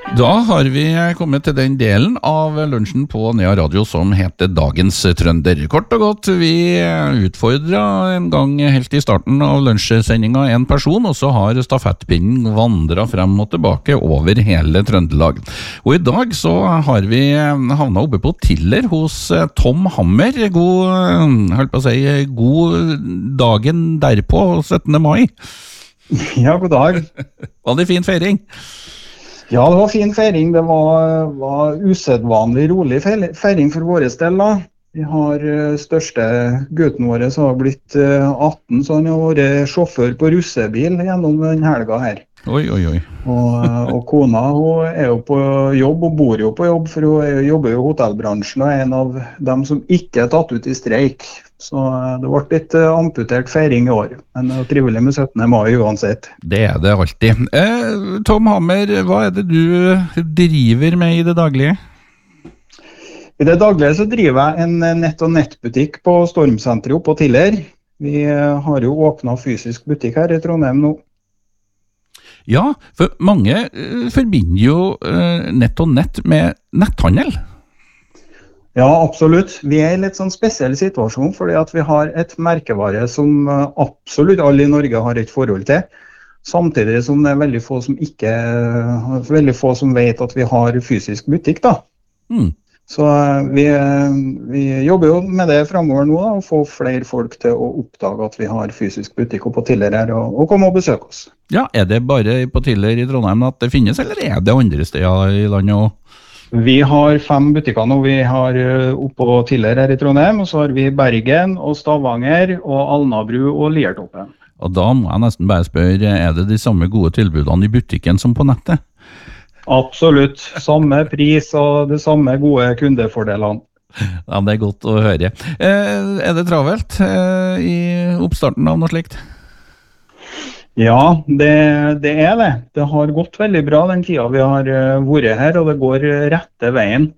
Da har vi kommet til den delen av lunsjen på Nea Radio som heter Dagens Trønder. Kort og godt, vi utfordret en gang helt i starten av lunsjesendingen en person, og så har stafettpinnen vandret frem og tilbake over hele Trøndelag. Og i dag så har vi havnet oppe på Tiller hos Tom Hammer. God dagen derpå, 17. mai. Ja, god dag. Var det fin feiring? Ja, det var fin feiring. Det var usedvanlig rolig feiring for våre del da. Vi har største gutten vår som har blitt 18, så han har vært sjåfør på russebil gjennom den helga her. Oi. Og kona, hun er jo på jobb, og bor jo på jobb, for hun jobber jo i hotellbransjen, og er en av dem som ikke er tatt ut i streik. Så det ble litt amputert feiring i år, men det er trivelig med 17. mai uansett. Det er det alltid. Tom Hammer, hva er det du driver med i det daglige? I det daglige så driver jeg en nett- og nettbutikk på Stormsenteret på Tiller. Vi har jo åpnet fysisk butikk her i Trondheim nå. Ja, for mange forbinder jo nett og nett med netthandel. Ja, absolutt. Vi er i en litt sånn spesiell situasjon, fordi at vi har et merkevare som absolutt alle i Norge har et forhold til. Samtidig som det er veldig få som vet at vi har fysisk butikk da. Så vi jobber jo med det fremover nå da, å få flere folk til å oppdage at vi har fysisk butikk og på Tiller her, og komme og besøke oss. Ja, er det bare på Tiller i Trondheim at det finnes, eller er det andre steder i landet også? Vi har 5 butikker nå. Vi har oppe på Tiller her i Trondheim, og så har vi Bergen og Stavanger og Alnabru og Liertoppen. Og da må jeg nesten bare spørre, er det de samme gode tilbudene i butikken som på nettet? Absolutt. Samme pris og de samme gode kundefordelene. Ja, det er godt å høre. Er det travelt i oppstarten av noe slikt? Ja, det er det. Det har gått veldig bra den tiden vi har vært her, og det går rette veien.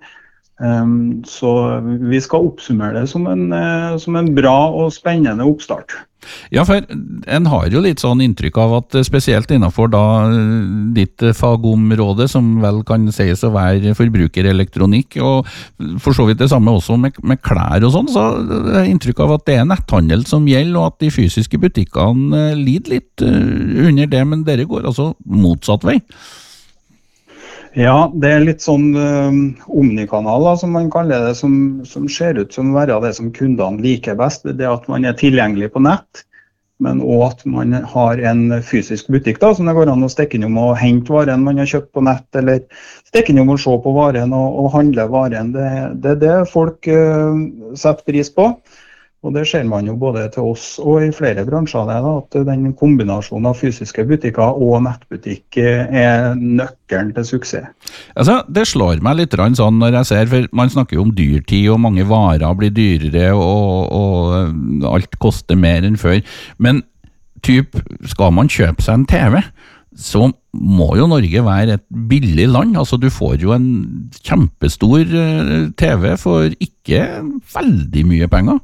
Så vi skal oppsummere det som en bra og spennende oppstart. Ja, for en har jo litt sånn inntrykk av at spesielt innenfor da ditt fagområde, som vel kan sies å være forbrukerelektronikk, og for så vidt det samme også med klær og sånn, så er inntrykk av at det er netthandel som gjelder, og at de fysiske butikkene lider litt under det, men dere går altså motsatt vei. Ja, det er litt sånn omnikanal da, som man kaller det, som ser ut som å være det som kundene liker best. Det er at man er tilgjengelig på nett, men også at man har en fysisk butikk da, som det går an å stikke innom og hente varen man har kjøpt på nett, eller stikke innom og se på varen og handle varen. Det er det folk setter pris på. Og det ser man jo både til oss og i flere bransjer det, da, at den kombinasjonen av fysiske butikker og nettbutikk er nøkkelen til suksess. Altså, det slår meg litt sånn når jeg ser, for man snakker jo om dyrtid og mange varer blir dyrere og alt koster mer enn før, men skal man kjøpe seg en TV, så må jo Norge være et billig land. Altså du får jo en kjempestor TV for ikke veldig mye penger.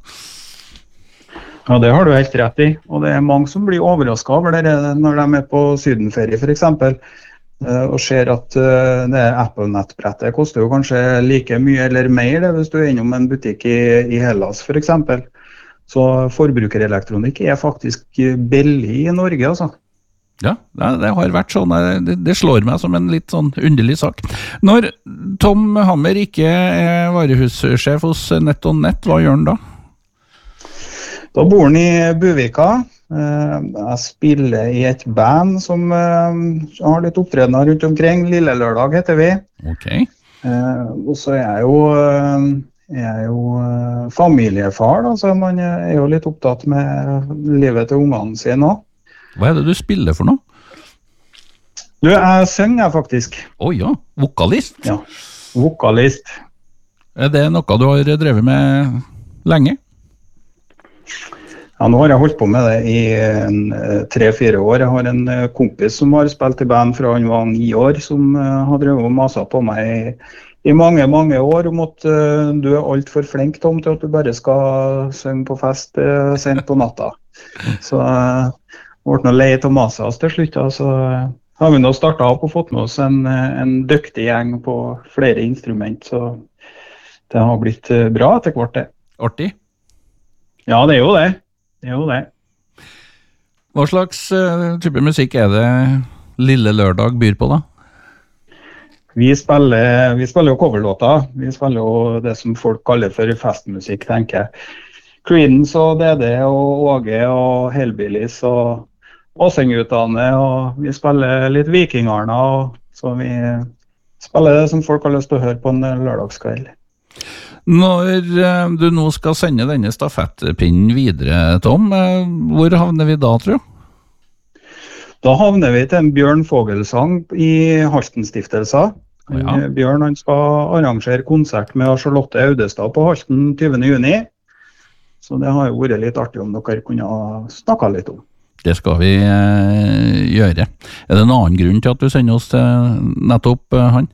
Ja, det har du helt rett i, og det er mange som blir overrasket over det når de er på sydenferie for eksempel, og ser at det Apple-nettbrettet koster jo kanskje like mye eller mer det, hvis du er innom en butikk i Hellas for eksempel. Så forbrukerelektronikk er faktisk billig i Norge, altså. Ja, det har vært sånn, det slår meg som en litt sånn underlig sak. Når Tom Hammer ikke er varehussjef hos Nett og Nett, hva gjør han da? Da bor han i Buvika. Jeg spiller i et band som har litt opptredener rundt omkring. Lille Lørdag heter vi. Ok. Og så er jeg jo familiefar, da, så man er jo litt opptatt med livet til ungene sine også. Hva er det du spiller for noe? Jeg synger faktisk. Ja, vokalist? Ja, vokalist. Er det noe du har drevet med lenge? Ja, nå har jeg holdt på med det i 3-4 år. Jeg har en kompis som har spilt i band fra han var 9 år, som har drevet og maset på meg i mange, mange år om at du er alt for flink, Tom, til at du bare skal synge på fest sent på natta. Så jeg ble noe lei til å mase oss til slutt, så har vi nå startet opp og fått med oss en dyktig gjeng på flere instrument, så det har blitt bra etter hvert det. Artig? Ja, det er jo det. Det er jo det. Hva slags type musikk er det Lille Lørdag byr på da? Vi spiller jo coverlåter. Vi spiller jo det som folk kaller for festmusikk, tenker jeg. Creedence og DD og Åge og Hellbillies og Åsengutane, og vi spiller litt Vikingarna, så vi spiller det som folk har lyst til å høre på en lørdagskveld. Når du nå skal sende denne stafettpinnen videre, Tom, hvor havner vi da, tror du? Da havner vi til en Bjørn Fogelsang i Halten-stiftelsen. Ja. Bjørn han skal arrangere konsert med Charlotte Audestad på Halten 20. juni. Så det har jo vært litt artig om dere kunne snakke litt om. Det skal vi gjøre. Er det en annen grunn til at du sender oss til nettopp han?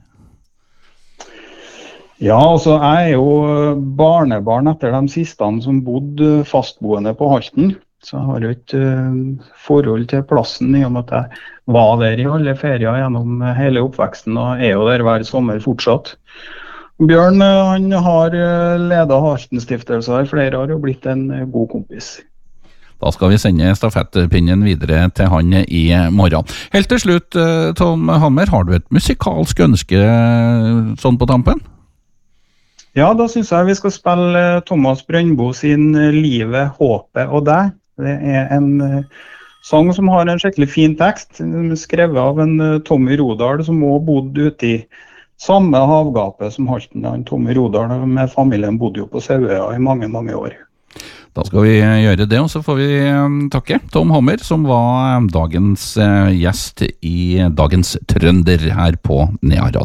Ja, altså jeg er jo barnebarn etter de siste som bodde fastboende på Halten. Så jeg har jo et forhold til plassen i og med at jeg var der i alle ferier gjennom hele oppveksten og er jo der hver sommer fortsatt. Bjørn han har ledet Halten-stiftelsen i flere år og blitt en god kompis. Da skal vi sende stafettpinnen videre til han i morgen. Helt til slutt, Tom Hammer, har du et musikalsk ønske sånn på tampen? Ja, da synes jeg vi skal spille Thomas Brøndbo sin Livet, Håpet og deg. Det er en sang som har en skikkelig fin tekst, skrevet av en Tommy Rodal som også bodde ute i samme havgapet som Halten. Tommy Rodal med familien bodde jo på Sauøya i mange, mange år. Da skal vi gjøre det, og så får vi takke Tom Hammer, som var dagens gjest i Dagens Trønder her på Nea Radio.